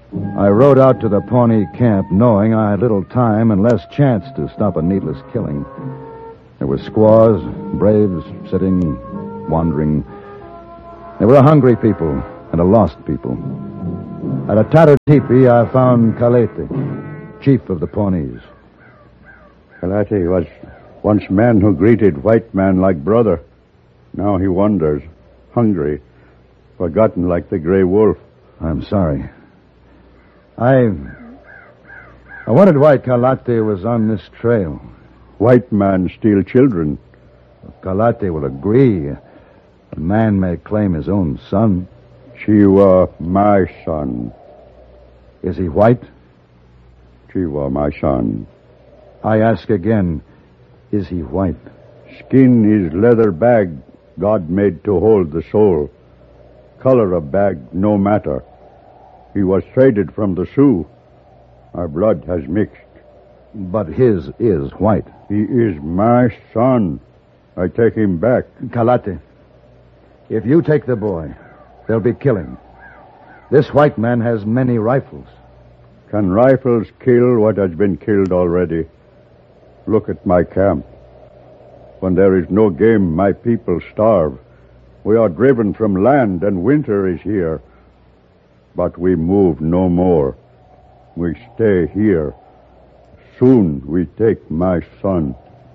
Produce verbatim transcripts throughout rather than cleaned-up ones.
I rode out to the Pawnee camp knowing I had little time and less chance to stop a needless killing. There were squaws, braves, sitting, wandering. There were a hungry people and a lost people. At a tattered teepee, I found Kalete, chief of the Pawnees. Kalete was once man who greeted white man like brother. Now he wanders, hungry, forgotten like the gray wolf. I'm sorry. I... I wondered why Kalate was on this trail. White man steal children. Kalate will agree. A man may claim his own son. She was my son. Is he white? She was my son. I ask again, is he white? Skin is leather bag God made to hold the soul. Color of bag no matter. He was traded from the Sioux. Our blood has mixed. But his is white. He is my son. I take him back. Kalate, if you take the boy, there'll be killing. This white man has many rifles. Can rifles kill what has been killed already? Look at my camp. When there is no game, my people starve. We are driven from land, and winter is here. But we move no more. We stay here. Soon we take my son.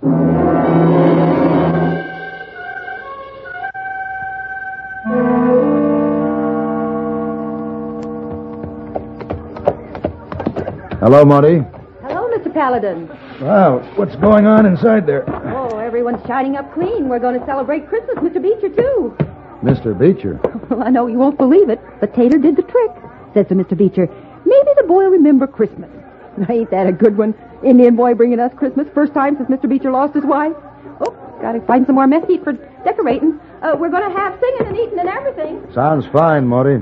Hello, Monty. Hello, Mister Paladin. Wow, what's going on inside there? Oh, everyone's shining up clean. We're going to celebrate Christmas, Mister Beecher, too. Mister Beecher? Well, I know you won't believe it, but Tater did the trick. Says to Mister Beecher, maybe the boy will remember Christmas. Ain't that a good one? Indian boy bringing us Christmas, first time since Mister Beecher lost his wife. Oh, gotta find some more mesquite for decorating. Uh, we're going to have singing and eating and everything. Sounds fine, Monty.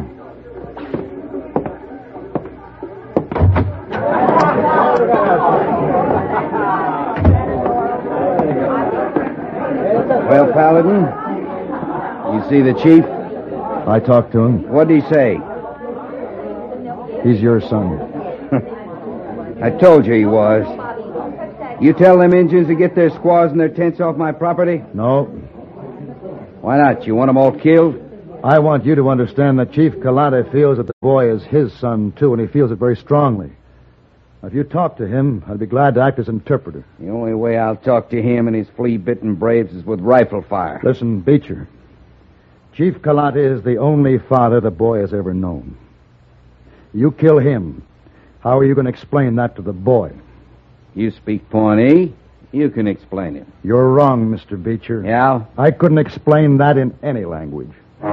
Well, Paladin, you see the chief? I talked to him. What'd he say? He's your son. I told you he was. You tell them Indians to get their squaws and their tents off my property? No. Why not? You want them all killed? I want you to understand that Chief Kalate feels that the boy is his son, too, and he feels it very strongly. If you talk to him, I'd be glad to act as interpreter. The only way I'll talk to him and his flea-bitten braves is with rifle fire. Listen, Beecher. Chief Kalate is the only father the boy has ever known. You kill him. How are you going to explain that to the boy? You speak Pawnee. You can explain it. You're wrong, Mister Beecher. Yeah? I couldn't explain that in any language.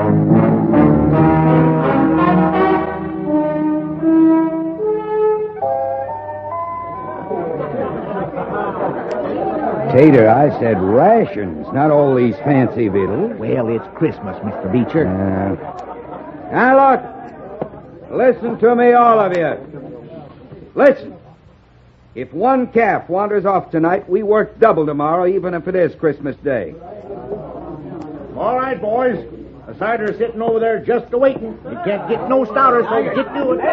Tater, I said rations, not all these fancy victuals. Well, it's Christmas, Mister Beecher. Uh, now, look. Listen to me, all of you. Listen. If one calf wanders off tonight, we work double tomorrow, even if it is Christmas Day. All right, boys. The cider's sitting over there just a-waiting. You can't get no stouter, so get to it.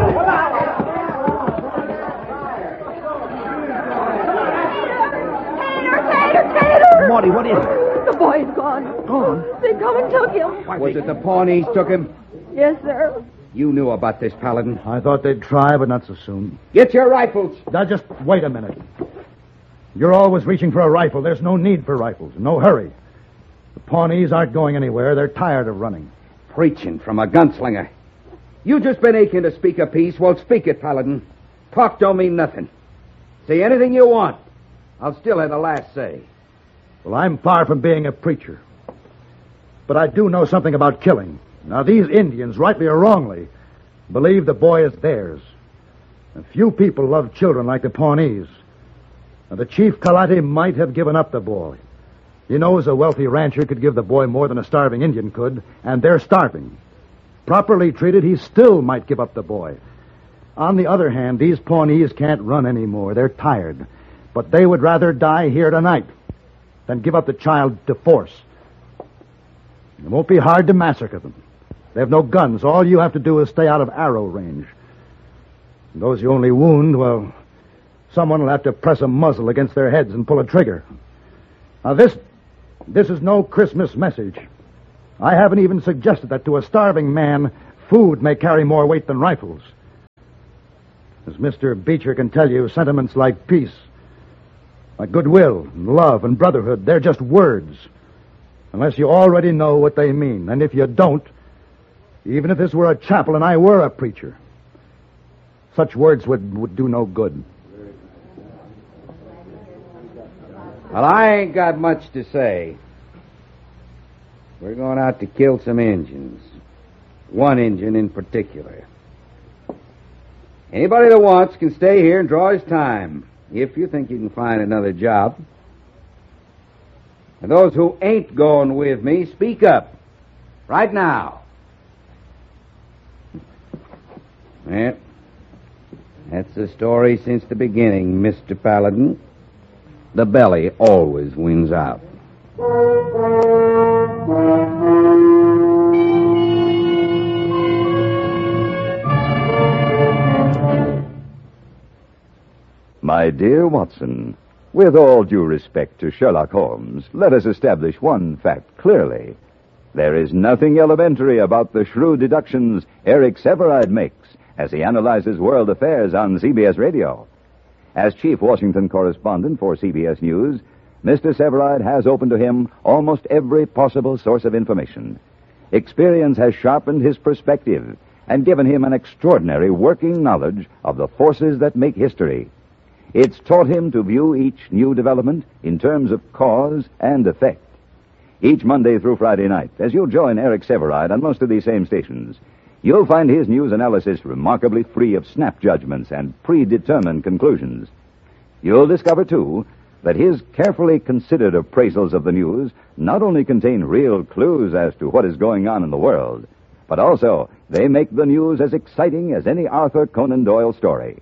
Morty, what is it? The boy's gone. Gone? They come and took him. Was it the Pawnees took him? Yes, sir. You knew about this, Paladin. I thought they'd try, but not so soon. Get your rifles. Now, just wait a minute. You're always reaching for a rifle. There's no need for rifles. No hurry. The Pawnees aren't going anywhere. They're tired of running. Preaching from a gunslinger. You just been aching to speak a piece. Well, speak it, Paladin. Talk don't mean nothing. Say anything you want. I'll still have the last say. Well, I'm far from being a preacher. But I do know something about killing. Now, these Indians, rightly or wrongly, believe the boy is theirs. And few people love children like the Pawnees. Now, the Chief Kalate might have given up the boy. He knows a wealthy rancher could give the boy more than a starving Indian could, and they're starving. Properly treated, he still might give up the boy. On the other hand, these Pawnees can't run anymore. They're tired. But they would rather die here tonight than give up the child to force. It won't be hard to massacre them. They have no guns. All you have to do is stay out of arrow range. Those you only wound, well, someone will have to press a muzzle against their heads and pull a trigger. Now, this, this is no Christmas message. I haven't even suggested that to a starving man, food may carry more weight than rifles. As Mister Beecher can tell you, sentiments like peace, like goodwill, and love, and brotherhood, they're just words, unless you already know what they mean. And if you don't, even if this were a chapel and I were a preacher, such words would, would do no good. Well, I ain't got much to say. We're going out to kill some Injuns. One Injun in particular. Anybody that wants can stay here and draw his time, if you think you can find another job. And those who ain't going with me, speak up. Right now. Yeah. That's the story since the beginning, Mister Paladin. The belly always wins out. My dear Watson, with all due respect to Sherlock Holmes, let us establish one fact clearly. There is nothing elementary about the shrewd deductions Eric Sevareid makes as he analyzes world affairs on C B S Radio. As chief Washington correspondent for C B S News, Mister Sevareid has open to him almost every possible source of information. Experience has sharpened his perspective and given him an extraordinary working knowledge of the forces that make history. It's taught him to view each new development in terms of cause and effect. Each Monday through Friday night, as you join Eric Sevareid on most of these same stations, you'll find his news analysis remarkably free of snap judgments and predetermined conclusions. You'll discover, too, that his carefully considered appraisals of the news not only contain real clues as to what is going on in the world, but also they make the news as exciting as any Arthur Conan Doyle story.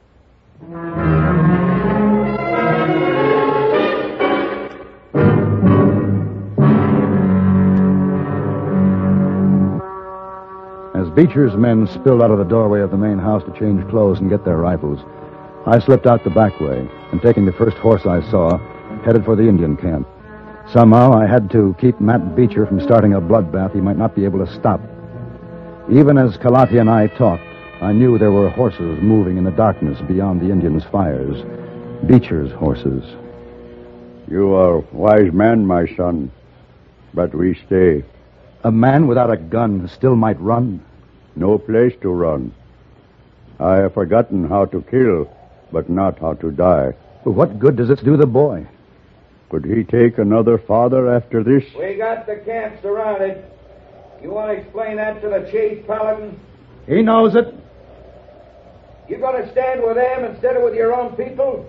As Beecher's men spilled out of the doorway of the main house to change clothes and get their rifles, I slipped out the back way and, taking the first horse I saw, headed for the Indian camp. Somehow I had to keep Matt Beecher from starting a bloodbath he might not be able to stop. Even as Kalati and I talked, I knew there were horses moving in the darkness beyond the Indians' fires. Beecher's horses. You are a wise man, my son, but we stay. A man without a gun still might run. No place to run. I have forgotten how to kill, but not how to die. But what good does this do the boy? Could he take another father after this? We got the camp surrounded. You want to explain that to the chief, Paladin? He knows it. You going to stand with them instead of with your own people?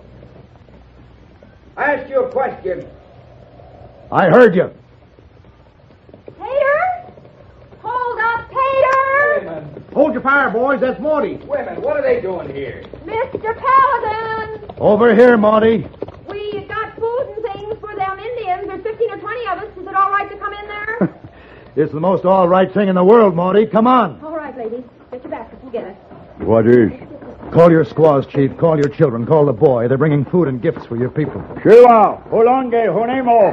I asked you a question. I heard you. Tater? Hold up, Tater! Women, Hold your fire, boys. That's Morty. women, what are they doing here? Mister Paladin! Over here, Maudie. We got food and things for them Indians. There's fifteen or twenty of us. Is it all right to come in there? It's the most all right thing in the world, Maudie. Come on. All right, ladies. Get your baskets and get it. What is? Call your squaws, Chief. Call your children. Call the boy. They're bringing food and gifts for your people. Shiva, Holonge, Honemo.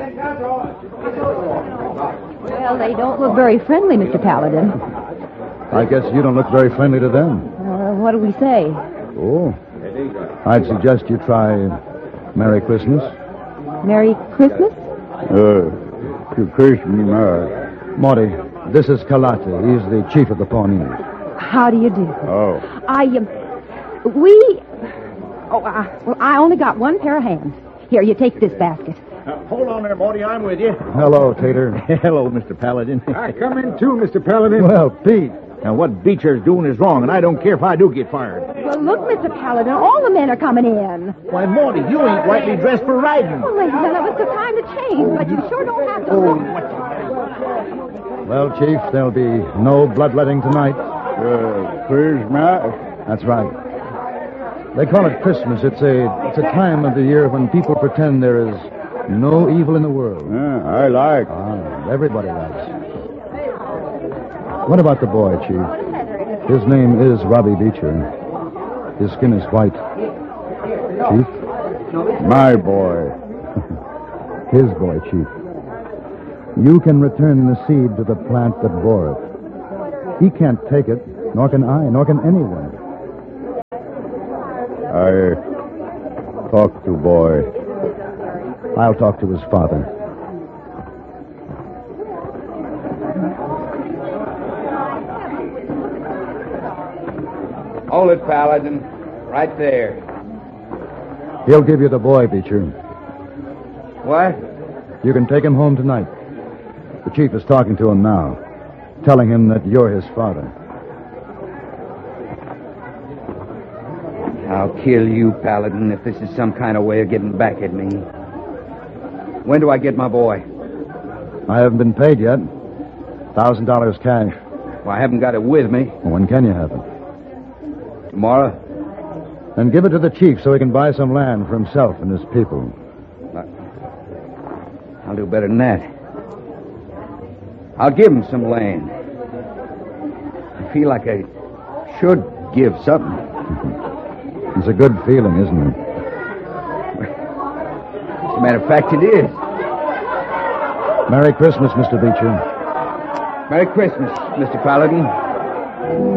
Well, they don't look very friendly, Mister Paladin. I guess you don't look very friendly to them. Uh, what do we say? Oh. I'd suggest you try Merry Christmas. Merry Christmas? Uh, to Christmas. Maudie, this is Kalate. He's the chief of the Pawnees. How do you do? Oh. I, um, we... Oh, uh, well, I only got one pair of hands. Here, you take this basket. Uh, hold on there, Morty. I'm with you. Hello, Tater. Hello, Mister Paladin. I come in too, Mister Paladin. Well, Pete. Now, what Beecher's doing is wrong, and I don't care if I do get fired. Well, look, Mister Paladin, all the men are coming in. Why, Morty, you ain't rightly dressed for riding. Well, ladies, none of us have time to change, but you sure don't have to Oh, look. Well, Chief, there'll be no bloodletting tonight. Uh, Christmas. That's right. They call it Christmas. It's a it's a time of the year when people pretend there is no evil in the world. Yeah, I like. Ah, everybody likes. What about the boy, Chief? His name is Robbie Beecher. His skin is white. Chief? My boy. His boy, Chief. You can return the seed to the plant that bore it. He can't take it, nor can I, nor can anyone. I talk to boy. I'll talk to his father. Hold it, Paladin. Right there. He'll give you the boy, Beecher. What? You can take him home tonight. The chief is talking to him now, telling him that you're his father. I'll kill you, Paladin, if this is some kind of way of getting back at me. When do I get my boy? I haven't been paid yet. Thousand dollars cash. Well, I haven't got it with me. Well, when can you have it? Tomorrow? Then give it to the chief so he can buy some land for himself and his people. I'll do better than that. I'll give him some land. I feel like I should give something. It's a good feeling, isn't it? As a matter of fact, it is. Merry Christmas, Mister Beecher. Merry Christmas, Mister Paladin.